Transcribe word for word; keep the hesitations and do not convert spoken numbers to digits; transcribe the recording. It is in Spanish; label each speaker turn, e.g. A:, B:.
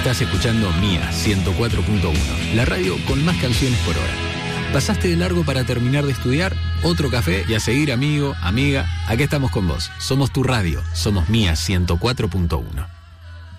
A: Estás escuchando Mía ciento cuatro punto uno, la radio con más canciones por hora. ¿Pasaste de largo para terminar de estudiar? Otro café y a seguir, amigo, amiga. Aquí estamos con vos. Somos tu radio. Somos Mía ciento cuatro punto uno.